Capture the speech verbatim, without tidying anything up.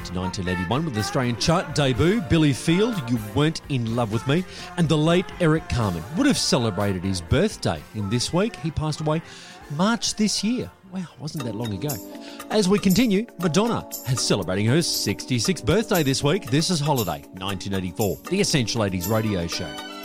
to nineteen eighty-one with Australian chart debut, Billy Field, You Weren't in Love with Me, and the late Eric Carmen would have celebrated his birthday in this week. He passed away March this year. Wow, wasn't that long ago. As we continue, Madonna is celebrating her sixty-sixth birthday this week. This is Holiday, nineteen eighty-four, the Essential eighties radio show.